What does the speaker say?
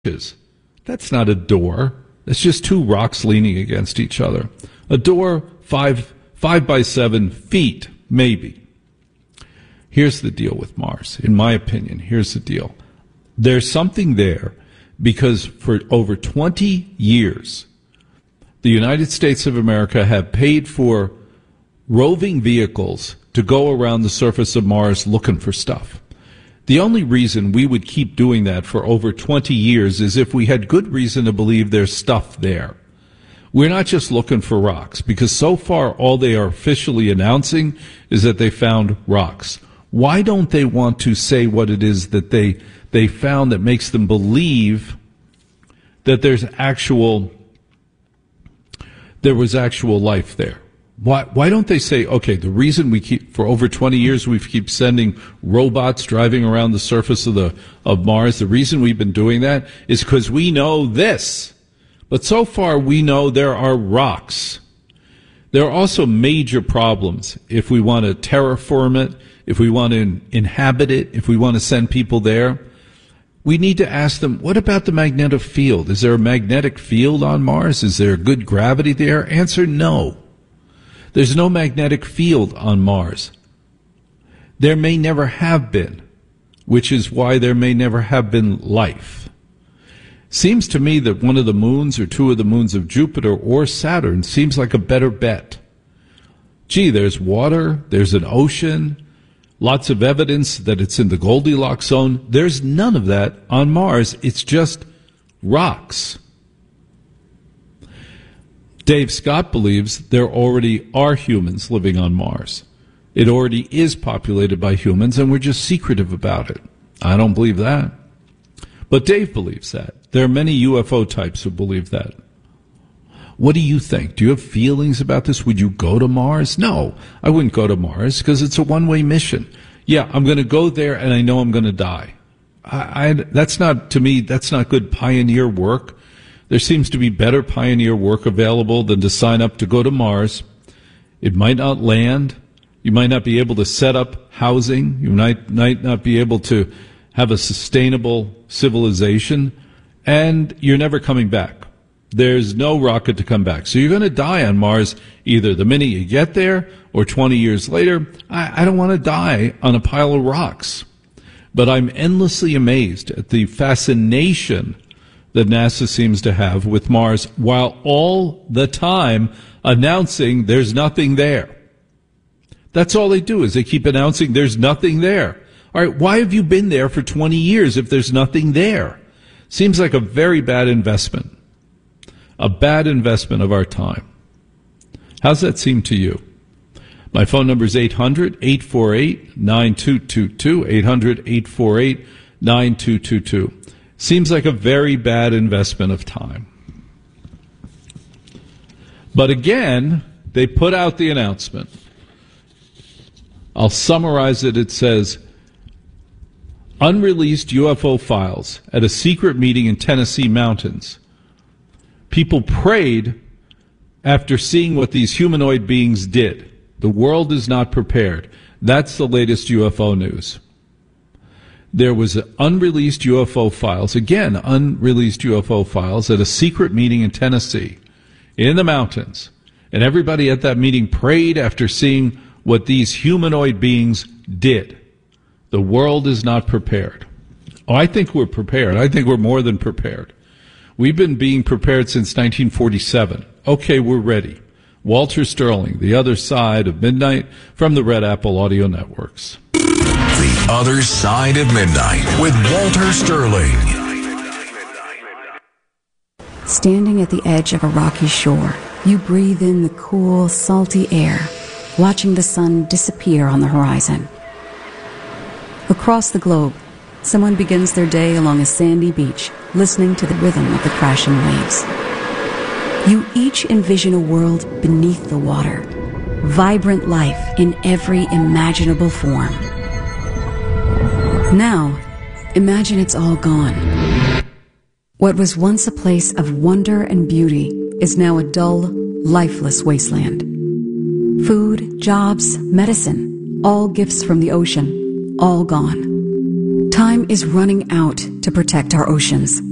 is. That's not a door. It's just two rocks leaning against each other. A door, 5 by 7 feet, maybe. Here's the deal with Mars. In my opinion, here's the deal. There's something there because for over 20 years, the United States of America have paid for roving vehicles to go around the surface of Mars looking for stuff. The only reason we would keep doing that for over 20 years is if we had good reason to believe there's stuff there. We're not just looking for rocks, because so far all they are officially announcing is that they found rocks. Why don't they want to say what it is that they found that makes them believe that there was actual life there? Why don't they say, okay, the reason we keep, for over 20 years, we keep sending robots driving around the surface of Mars, the reason we've been doing that is because we know this. But so far, we know there are rocks. There are also major problems if we want to terraform it, if we want to inhabit it, if we want to send people there. We need to ask them, what about the magnetic field? Is there a magnetic field on Mars? Is there good gravity there? Answer, no. There's no magnetic field on Mars. There may never have been, which is why there may never have been life. Seems to me that one of the moons or two of the moons of Jupiter or Saturn seems like a better bet. Gee, there's water, there's an ocean, lots of evidence that it's in the Goldilocks zone. There's none of that on Mars. It's just rocks. Dave Scott believes there already are humans living on Mars. It already is populated by humans, and we're just secretive about it. I don't believe that. But Dave believes that. There are many UFO types who believe that. What do you think? Do you have feelings about this? Would you go to Mars? No, I wouldn't go to Mars because it's a one-way mission. Yeah, I'm going to go there, and I know I'm going to die. That's not, to me, that's not good pioneer work. There seems to be better pioneer work available than to sign up to go to Mars. It might not land. You might not be able to set up housing. You might not be able to have a sustainable civilization. And you're never coming back. There's no rocket to come back. So you're going to die on Mars either the minute you get there or 20 years later. I don't want to die on a pile of rocks. But I'm endlessly amazed at the fascination that NASA seems to have with Mars, while all the time announcing there's nothing there. That's all they do, is they keep announcing there's nothing there. All right, why have you been there for 20 years if there's nothing there? Seems like a very bad investment. A bad investment of our time. How's that seem to you? My phone number is 800-848-9222, 800-848-9222. Seems like a very bad investment of time. But again, they put out the announcement. I'll summarize it. It says, unreleased UFO files at a secret meeting in Tennessee mountains. People prayed after seeing what these humanoid beings did. The world is not prepared. That's the latest UFO news. There was unreleased UFO files, again, unreleased UFO files at a secret meeting in Tennessee, in the mountains. And everybody at that meeting prayed after seeing what these humanoid beings did. The world is not prepared. Oh, I think we're prepared. I think we're more than prepared. We've been being prepared since 1947. Okay, we're ready. Walter Sterling, The Other Side of Midnight, from the Red Apple Audio Networks. The Other Side of Midnight with Walter Sterling. Standing at the edge of a rocky shore, you breathe in the cool, salty air, watching the sun disappear on the horizon. Across the globe, someone begins their day along a sandy beach, listening to the rhythm of the crashing waves. You each envision a world beneath the water, vibrant life in every imaginable form. Now, imagine it's all gone. What was once a place of wonder and beauty is now a dull, lifeless wasteland. Food, jobs, medicine, all gifts from the ocean, all gone. Time is running out to protect our oceans.